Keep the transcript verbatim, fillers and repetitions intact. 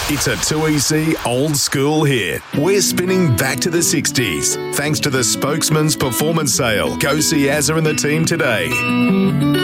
It's a two E C old school hit. We're spinning back to the sixties. Thanks to the Spokesman's Performance Sale. Go see Azza and the team today.